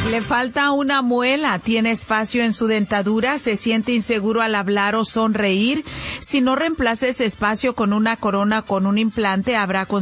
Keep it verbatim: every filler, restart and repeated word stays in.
Le falta una muela, tiene espacio en su dentadura, se siente inseguro al hablar o sonreír. Si no reemplaza ese espacio con una corona o con un implante, habrá consecuencias